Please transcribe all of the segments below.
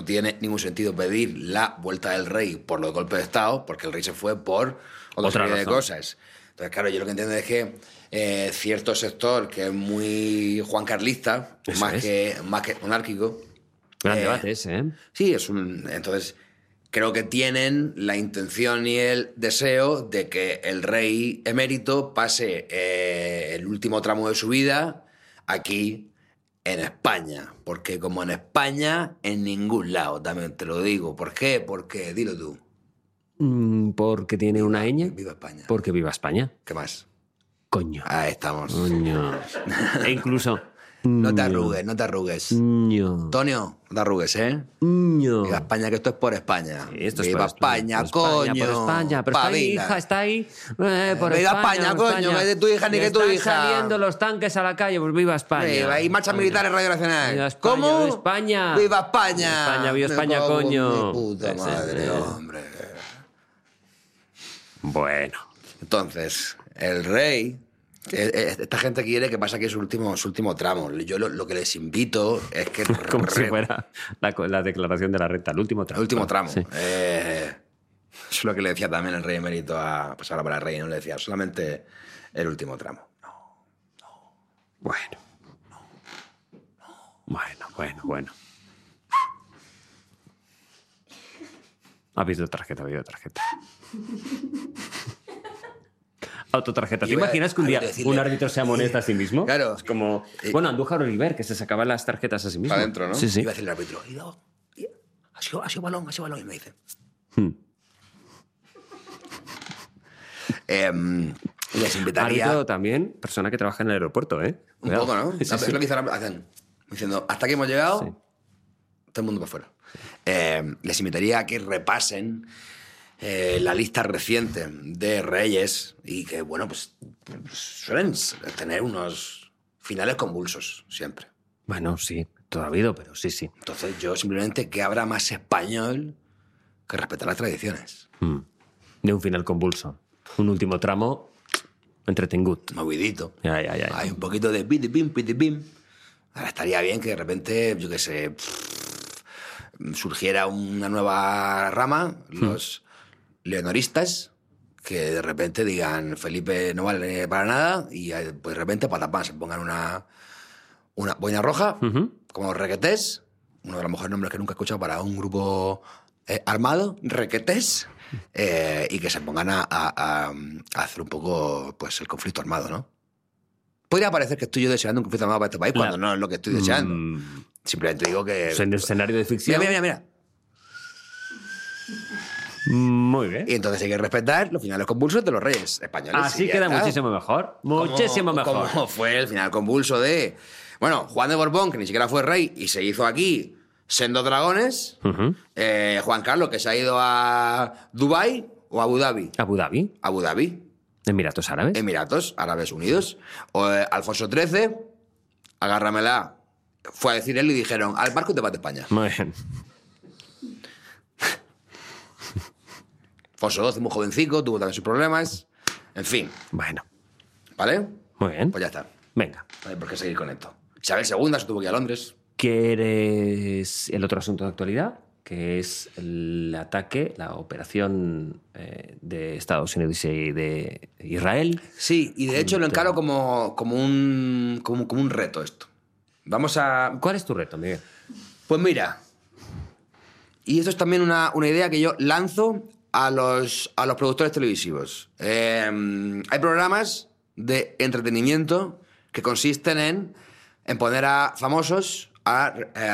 tiene ningún sentido pedir la vuelta del rey por los golpes de Estado, porque el rey se fue por otra serie de cosas. Entonces, claro, yo lo que entiendo es que cierto sector que es muy juancarlista, más que monárquico... Gran debate ese, ¿eh? Sí, entonces, creo que tienen la intención y el deseo de que el rey emérito pase el último tramo de su vida aquí en España. Porque como en España, en ningún lado, también te lo digo. ¿Por qué? Porque, dilo tú. Porque tiene una ñ. Viva España. Porque viva España. ¿Qué más? Coño. Ahí estamos. Coño. E incluso... No te arrugues, no te arrugues. Antonio, no te arrugues, ¿eh? Viva España, que esto es por España. Sí, esto Viva es por España, por coño. España, por España. Pero está ahí, hija, está ahí. Por Viva España, España, por coño, no es de tu hija ni Y que tu están hija. saliendo los tanques a la calle, pues viva España. Hay marchas militares Radio Nacional. Viva España, ¿Cómo? viva España. Viva España. Viva España, viva Me España, cago en coño. mi puta Ese, madre, hombre. Bueno. Entonces, el rey... Esta gente quiere que pase aquí su último tramo. Yo lo que les invito es que... Como si fuera la declaración de la renta, el último tramo. El último tramo. Sí. Eso es lo que le decía también el rey emérito pues ahora para el rey, no le decía solamente el último tramo. Bueno. Bueno. Ha habido tarjeta. Autotarjeta. ¿Te imaginas que un día un árbitro se amonesta a sí mismo? Claro. Es como... Bueno, Andújar Oliver, que se sacaba las tarjetas a sí mismo. Para adentro, ¿no? Sí. Iba a decirle al árbitro, ha sido balón. Y me dice... Les invitaría... Árbitro también, persona que trabaja en el aeropuerto, ¿eh? Un poco, ¿no? Sí. Es lo que hacen. Diciendo, hasta aquí hemos llegado, todo el mundo para afuera. Les invitaría a que repasen la lista reciente de reyes y que, bueno, pues suelen tener unos finales convulsos siempre. Bueno, sí, todo ha habido, pero sí. Entonces yo simplemente que habrá más español que respetar las tradiciones. De un final convulso. Un último tramo entretengut. Movidito. Ya. Hay un poquito de pitipim. Ahora estaría bien que de repente, yo qué sé, surgiera una nueva rama, los leonoristas, que de repente digan Felipe no vale para nada y pues de repente patapán se pongan una boina roja, como Requetés, uno de los mejores nombres que nunca he escuchado para un grupo armado, Requetés, y que se pongan a hacer un poco pues el conflicto armado, ¿no? Podría parecer que estoy yo deseando un conflicto armado para este país cuando no es lo que estoy deseando. Simplemente digo que... En el escenario de ficción... Mira. Muy bien. Y entonces hay que respetar los finales convulsos de los reyes españoles. Así queda muchísimo mejor. Muchísimo mejor. Como fue el final convulso de... Bueno, Juan de Borbón, que ni siquiera fue rey y se hizo aquí Sendo Dragones. Juan Carlos, que se ha ido a Dubái o Abu Dhabi. Abu Dhabi. Emiratos Árabes Unidos. O, Alfonso XIII, agárramela, fue a decir él y dijeron, al barco te vas de España. Muy bien. Alfonso XII, muy jovencico, tuvo también sus problemas. En fin. Bueno. ¿Vale? Muy bien. Pues ya está. Venga. No hay por qué seguir con esto. Isabel II se tuvo que ir a Londres. ¿Quieres el otro asunto de actualidad? Que es el ataque, la operación de Estados Unidos y de Israel. Sí, y de hecho lo encaro como un reto esto. Vamos a... ¿Cuál es tu reto, Miguel? Pues mira, y esto es también una idea que yo lanzo a los productores televisivos. Hay programas de entretenimiento que consisten en poner a famosos a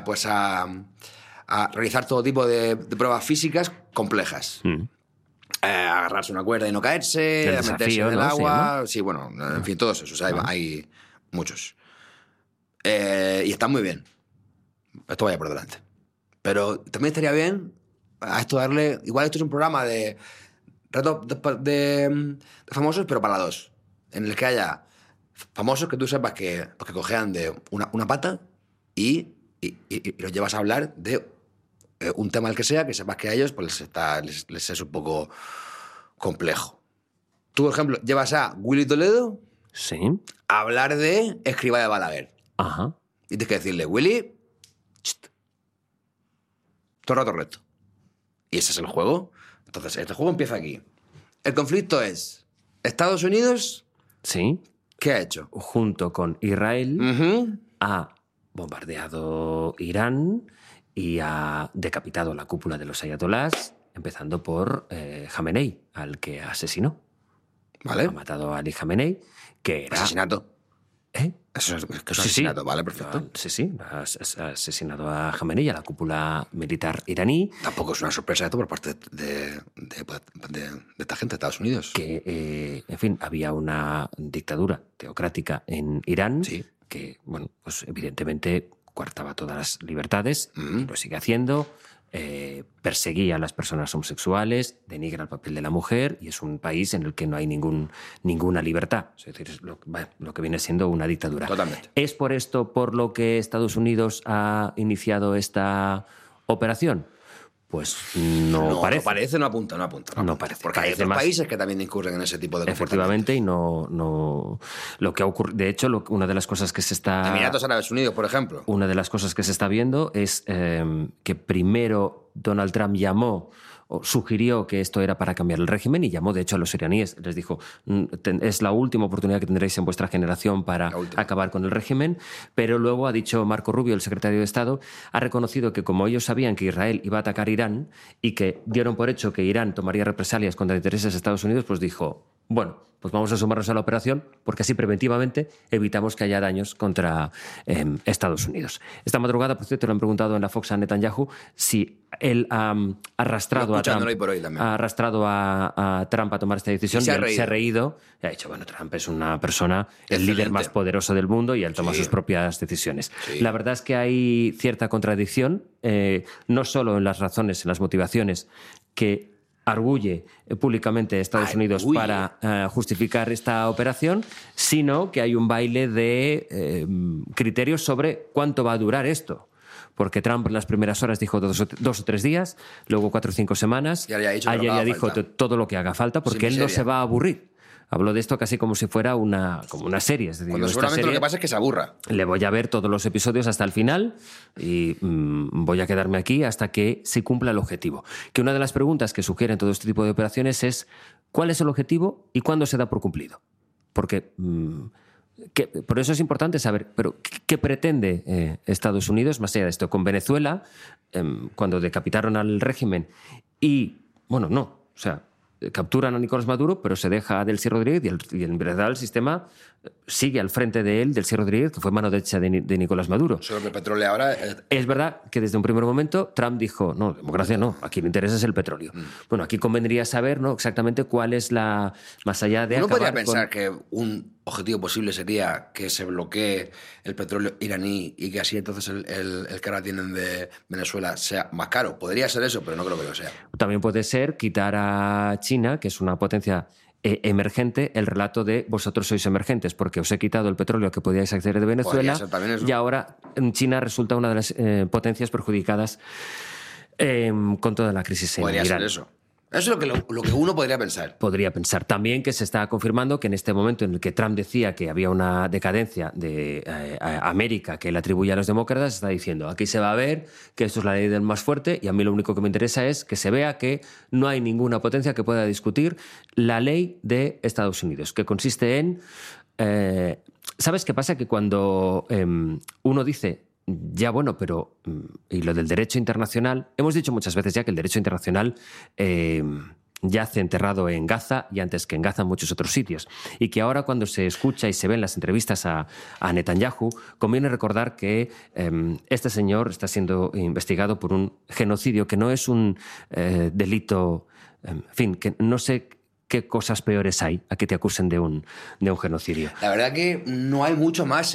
realizar todo tipo de pruebas físicas complejas. Agarrarse una cuerda y no caerse, meterse en el agua... Sí, bueno, en fin, todos esos. Hay muchos. Y están muy bien. Esto vaya por delante. Pero también estaría bien a esto darle... Igual esto es un programa de reto de famosos, pero para dos. En el que haya famosos que tú sepas que cojean de una pata y los llevas a hablar de un tema el que sea, que sepas que a ellos pues les es un poco complejo. Tú, por ejemplo, llevas a Willy Toledo a hablar de Escrivá de Balaguer. Ajá. Y tienes que decirle, Willy, Todo el rato recto. Y ese es el juego. Entonces, este juego empieza aquí. El conflicto es Estados Unidos... Sí. ¿Qué ha hecho? Junto con Israel ha bombardeado Irán y ha decapitado la cúpula de los ayatolás, empezando por Jamenei, al que asesinó. Vale. Ha matado a Ali Jamenei, que era... Asesinato. ¿Eh? Eso es asesinato, vale, perfecto. Sí, ha asesinado a Jamenei, a la cúpula militar iraní. Tampoco es una sorpresa esto por parte de esta gente de Estados Unidos. Que, en fin, había una dictadura teocrática en Irán que, bueno, pues evidentemente coartaba todas las libertades, y lo sigue haciendo. Perseguía a las personas homosexuales, denigra el papel de la mujer, y es un país en el que no hay ninguna libertad. Es decir, es lo que viene siendo una dictadura. Totalmente. ¿Es por esto por lo que Estados Unidos ha iniciado esta operación? Pues no parece. No parece, no apunta. No parece. Porque hay otros países que también incurren en ese tipo de efectivamente, y no lo que ha ocurrido. De hecho, una de las cosas que se está... Emiratos Árabes Unidos, por ejemplo. Una de las cosas que se está viendo es que primero Donald Trump llamó o sugirió que esto era para cambiar el régimen, y llamó de hecho a los iraníes, les dijo: es la última oportunidad que tendréis en vuestra generación para acabar con el régimen. Pero luego ha dicho Marco Rubio, el secretario de Estado, ha reconocido que como ellos sabían que Israel iba a atacar Irán y que dieron por hecho que Irán tomaría represalias contra intereses de Estados Unidos, pues dijo: bueno, pues vamos a sumarnos a la operación, porque así preventivamente evitamos que haya daños contra Estados Unidos. Esta madrugada, por cierto, le han preguntado en la Fox a Netanyahu si él ha arrastrado a Trump a tomar esta decisión, y él se ha reído y ha dicho: bueno, Trump es una persona, el líder más poderoso del mundo, y él toma sus propias decisiones. Sí. La verdad es que hay cierta contradicción, no solo en las razones, en las motivaciones que arguye públicamente Estados Unidos para justificar esta operación, sino que hay un baile de criterios sobre cuánto va a durar esto. Porque Trump en las primeras horas dijo 2 o 3 días, luego 4 o 5 semanas. Ayer ya dijo todo lo que haga falta, porque él no se va a aburrir. Habló de esto casi como si fuera una serie. Es decir, cuando seguramente lo que pasa es que se aburra. Le voy a ver todos los episodios hasta el final y voy a quedarme aquí hasta que se cumpla el objetivo. Que una de las preguntas que sugieren todo este tipo de operaciones es: ¿cuál es el objetivo y cuándo se da por cumplido? Porque por eso es importante saber, pero ¿qué pretende Estados Unidos más allá de esto? Con Venezuela, cuando decapitaron al régimen y, bueno, no, o sea, capturan a Nicolás Maduro, pero se deja a Delcy Rodríguez, y en verdad el sistema sigue al frente de él, Delcy Rodríguez, que fue mano derecha de Nicolás Maduro. Solo que el petróleo ahora... Es verdad que desde un primer momento Trump dijo: no, democracia no, aquí lo interesa es el petróleo. Bueno, aquí convendría saber, ¿no?, exactamente cuál es la... Más allá de... Uno podría pensar que un objetivo posible sería que se bloquee el petróleo iraní y que así entonces el que ahora tienen de Venezuela sea más caro. Podría ser eso, pero no creo que lo sea. También puede ser quitar a China, que es una potencia emergente, el relato de vosotros sois emergentes porque os he quitado el petróleo que podíais acceder de Venezuela, y ahora China resulta una de las potencias perjudicadas con toda la crisis en Irán. Podría ser eso. Eso es lo que uno podría pensar. Podría pensar. También que se está confirmando que en este momento en el que Trump decía que había una decadencia de América que él atribuye a los demócratas, está diciendo: aquí se va a ver que esto es la ley del más fuerte, y a mí lo único que me interesa es que se vea que no hay ninguna potencia que pueda discutir la ley de Estados Unidos, que consiste en... ¿Sabes qué pasa? Que cuando uno dice... Ya, bueno, pero... Y lo del derecho internacional... Hemos dicho muchas veces ya que el derecho internacional yace enterrado en Gaza, y antes que en Gaza en muchos otros sitios. Y que ahora, cuando se escucha y se ven las entrevistas a Netanyahu, conviene recordar que este señor está siendo investigado por un genocidio que no es un delito... En fin, que no sé... ¿Qué cosas peores hay a que te acusen de un genocidio? La verdad que no hay mucho más,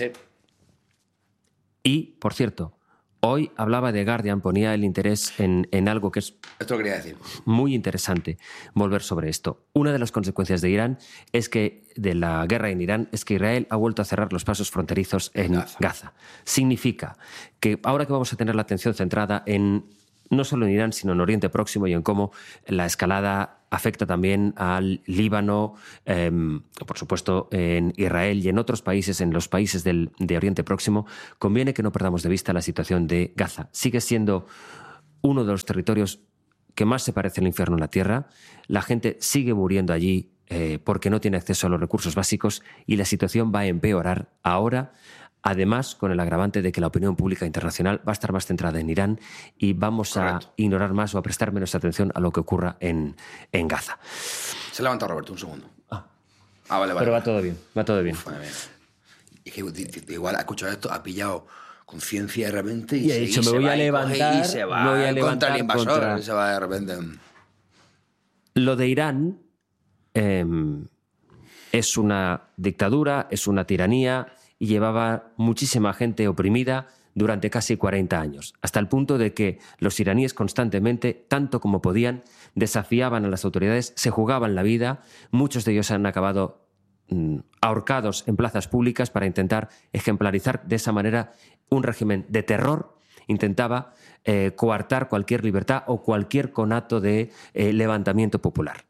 Y, por cierto, hoy hablaba The Guardian, ponía el interés en algo que es... Esto lo quería decir. Muy interesante volver sobre esto. Una de las consecuencias de la guerra en Irán es que Israel ha vuelto a cerrar los pasos fronterizos en Gaza. Significa que ahora que vamos a tener la atención centrada no solo en Irán, sino en Oriente Próximo, y en cómo la escalada afecta también al Líbano, por supuesto en Israel y en otros países, en los países de Oriente Próximo, conviene que no perdamos de vista la situación de Gaza. Sigue siendo uno de los territorios que más se parece al infierno en la Tierra. La gente sigue muriendo allí porque no tiene acceso a los recursos básicos y la situación va a empeorar ahora, además con el agravante de que la opinión pública internacional va a estar más centrada en Irán y vamos a ignorar más o a prestar menos atención a lo que ocurra en Gaza. Se ha levantado Roberto, un segundo. Vale. Pero va todo bien, va todo bien. Uf, es que igual ha escuchado esto, ha pillado conciencia de repente y ha dicho, me voy a levantar, y se va contra el invasor y se va de repente. Lo de Irán es una dictadura, es una tiranía y llevaba muchísima gente oprimida durante casi 40 años, hasta el punto de que los iraníes constantemente, tanto como podían, desafiaban a las autoridades, se jugaban la vida, muchos de ellos han acabado ahorcados en plazas públicas para intentar ejemplarizar de esa manera un régimen de terror. Intentaba coartar cualquier libertad o cualquier conato de levantamiento popular.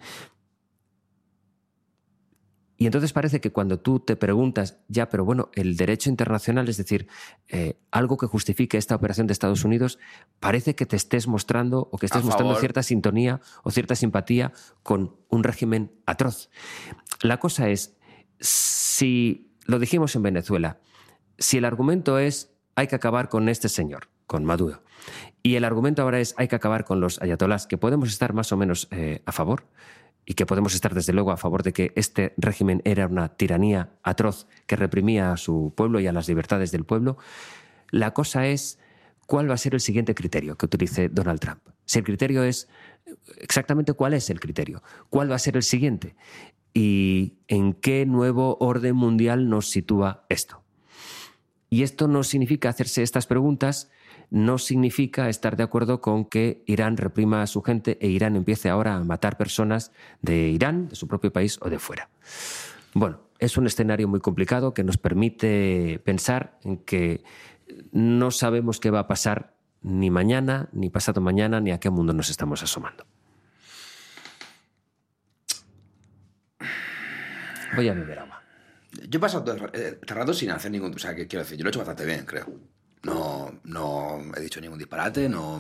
Y entonces parece que cuando tú te preguntas, ya, pero bueno, el derecho internacional, es decir, algo que justifique esta operación de Estados Unidos, parece que te estés mostrando o que estés mostrando cierta sintonía o cierta simpatía con un régimen atroz. La cosa es, si lo dijimos en Venezuela, si el argumento es hay que acabar con este señor, con Maduro, y el argumento ahora es hay que acabar con los ayatolás, que podemos estar más o menos a favor, y que podemos estar desde luego a favor de que este régimen era una tiranía atroz que reprimía a su pueblo y a las libertades del pueblo, la cosa es cuál va a ser el siguiente criterio que utilice Donald Trump. Si el criterio es exactamente cuál es el criterio, cuál va a ser el siguiente y en qué nuevo orden mundial nos sitúa esto. Y esto no significa hacerse estas preguntas, no significa estar de acuerdo con que Irán reprima a su gente e Irán empiece ahora a matar personas de Irán, de su propio país o de fuera. Bueno, es un escenario muy complicado que nos permite pensar en que no sabemos qué va a pasar ni mañana, ni pasado mañana, ni a qué mundo nos estamos asomando. Voy a beber agua. Yo he pasado todo este rato sin hacer ningún... O sea, que quiero decir, yo lo he hecho bastante bien, creo. No he dicho ningún disparate, ¿no?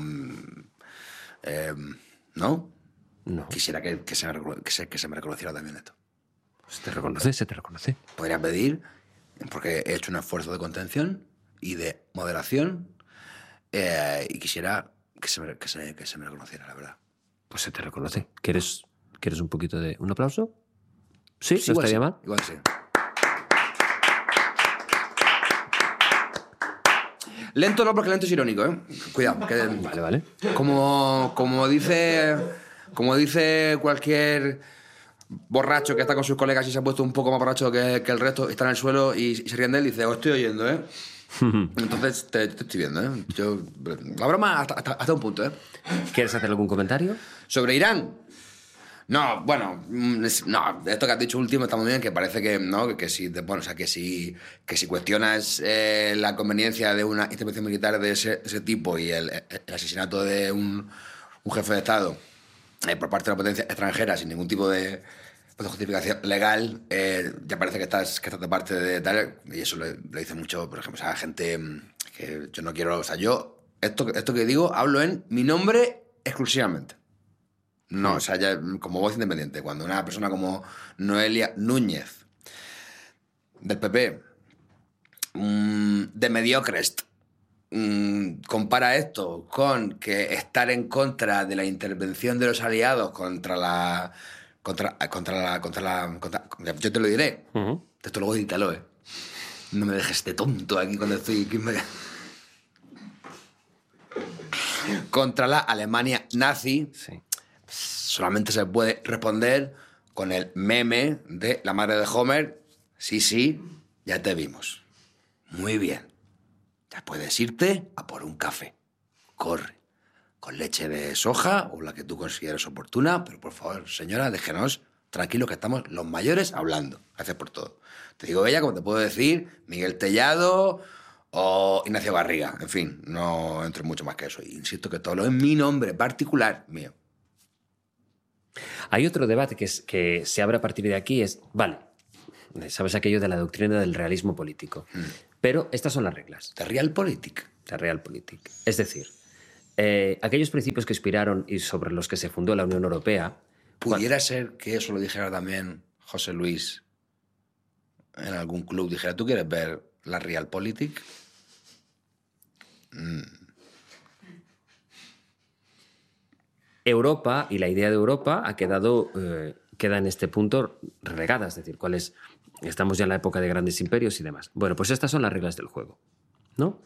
No. Quisiera que se me reconociera también esto. Se te reconoce. Podría pedir, porque he hecho un esfuerzo de contención y de moderación, y quisiera que se me reconociera, la verdad. Pues se te reconoce. ¿Quieres un poquito de... un aplauso? ¿Sí? Sí, ¿No estaría mal? Igual sí. Lento no, porque lento es irónico, ¿eh? Cuidado. Que, Vale. Como dice cualquier borracho que está con sus colegas y se ha puesto un poco más borracho que el resto, está en el suelo y se ríen de él, dice, os estoy oyendo, ¿eh? Entonces te estoy viendo, ¿eh? La broma hasta un punto, ¿eh? ¿Quieres hacer algún comentario? ¿Sobre Irán? No, bueno, no, esto que has dicho último está muy bien, que parece que no, que si cuestionas la conveniencia de una intervención militar de ese tipo y el asesinato de un jefe de Estado por parte de una potencia extranjera sin ningún tipo de justificación legal, ya parece que estás de parte de tal, y eso le dice mucho, por ejemplo, a gente que yo no quiero, o sea, yo esto que digo hablo en mi nombre exclusivamente. No, o sea, ya como voz independiente. Cuando una persona como Noelia Núñez, del PP, de mediocres, compara esto con que estar en contra de la intervención de los aliados yo te lo diré. Esto luego edítalo, ¿eh? No me dejes de tonto aquí cuando estoy... Contra la Alemania nazi... Sí. Solamente se puede responder con el meme de la madre de Homer. Sí, ya te vimos. Muy bien. Ya puedes irte a por un café. Corre. Con leche de soja o la que tú consideres oportuna. Pero por favor, señora, déjenos tranquilos que estamos los mayores hablando. Gracias por todo. Te digo ella, como te puedo decir, Miguel Tellado o Ignacio Barriga. En fin, no entro mucho más que eso. Insisto que todo lo es mi nombre particular mío. Hay otro debate que se abre a partir de aquí, vale, sabes aquello de la doctrina del realismo político, pero estas son las reglas. The Realpolitik. The Realpolitik. Es decir, aquellos principios que inspiraron y sobre los que se fundó la Unión Europea... ¿Pudiera ser que eso lo dijera también José Luis en algún club? Dijera, ¿tú quieres ver la Realpolitik? Europa y la idea de Europa queda en este punto relegada, es decir, estamos ya en la época de grandes imperios y demás. Bueno, pues estas son las reglas del juego, ¿no?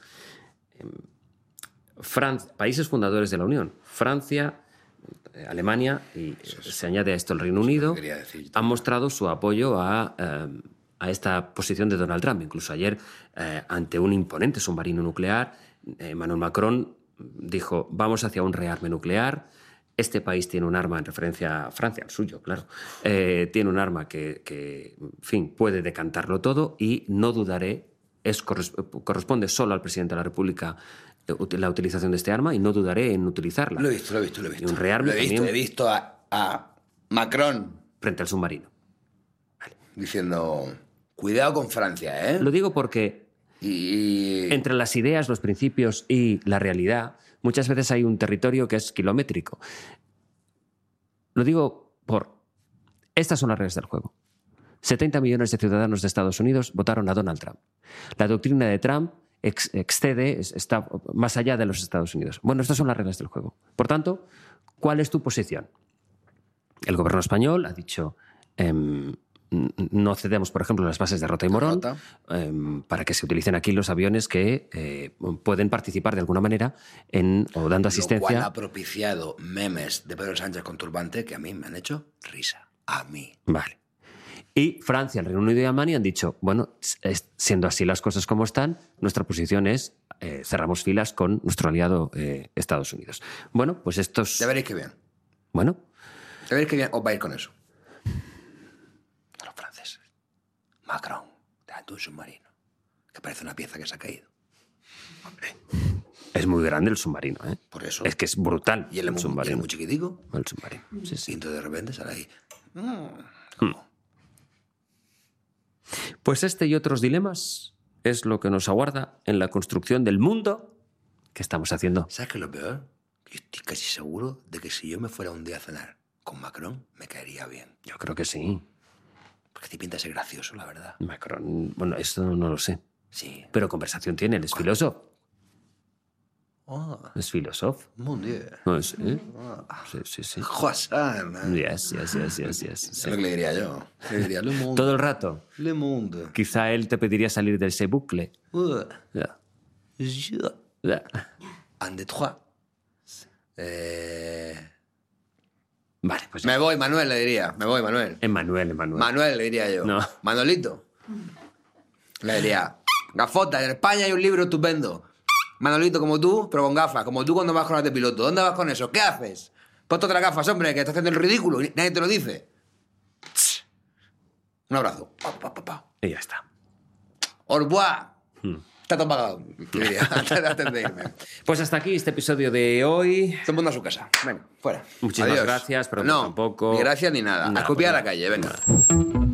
Países fundadores de la Unión, Francia, Alemania y se añade a esto el Reino Unido, han mostrado su apoyo a esta posición de Donald Trump. Incluso ayer, ante un imponente submarino nuclear, Emmanuel Macron dijo, vamos hacia un rearme nuclear. Este país tiene un arma, en referencia a Francia, al suyo, claro, tiene un arma que, en fin, puede decantarlo todo y no dudaré, corresponde solo al presidente de la República la utilización de este arma y no dudaré en utilizarla. Lo he visto. Y un rearme he visto a Macron frente al submarino. Vale. Diciendo, cuidado con Francia, ¿eh? Lo digo porque entre las ideas, los principios y la realidad, muchas veces hay un territorio que es kilométrico. Lo digo estas son las reglas del juego. 70 millones de ciudadanos de Estados Unidos votaron a Donald Trump. La doctrina de Trump está más allá de los Estados Unidos. Bueno, estas son las reglas del juego. Por tanto, ¿cuál es tu posición? El gobierno español ha dicho no cedemos, por ejemplo, las bases de Rota y Morón para que se utilicen aquí los aviones que pueden participar de alguna manera o dando asistencia. Lo cual ha propiciado memes de Pedro Sánchez con turbante que a mí me han hecho risa. A mí. Vale. Y Francia, el Reino Unido y Alemania han dicho, bueno, siendo así las cosas como están, nuestra posición es cerramos filas con nuestro aliado Estados Unidos. Bueno, pues estos... Ya veréis qué bien. Bueno. Ya veréis qué bien os va a ir con eso. A los franceses. Macron, delante de un submarino, que parece una pieza que se ha caído. Hombre. Es muy grande el submarino, ¿eh? Por eso. Es que es brutal. ¿Y el submarino? Muy chiquitico. El submarino. Sí, sí. Y entonces de repente sale ahí. Pues este y otros dilemas es lo que nos aguarda en la construcción del mundo que estamos haciendo. ¿Sabes qué es lo peor? Yo estoy casi seguro de que si yo me fuera un día a cenar con Macron, me caería bien. Yo creo que sí. Porque te pinta ser gracioso, la verdad. Macron, bueno, esto no lo sé. Sí. Pero conversación tiene, él es filósofo. Ah. Es filósofo. Muy bien. Sí. Sí. Croissant. Yes. Es lo que le diría yo. Le diría, Le Monde. Todo el rato. Le Monde. Quizá él te pediría salir de ese bucle. Yeah. Un, deux, trois. Vale, pues... Me voy, Manuel, le diría. Me voy, Manuel. Manuel. Manuel, le diría yo. No. Manolito. Le diría, gafota, en España hay un libro estupendo. Manolito como tú, pero con gafas. Como tú cuando vas con las de piloto. ¿Dónde vas con eso? ¿Qué haces? Ponte otras gafas, hombre, que estás haciendo el ridículo. Y nadie te lo dice. Un abrazo. Y ya está. Au revoir. Está todo pagado. Diría, antes de irme. Pues hasta aquí este episodio de hoy. Todo el mundo a su casa. Venga, fuera. Muchísimas Adiós. gracias, pero no, tampoco... ni gracias ni nada. A escupir a la calle, venga.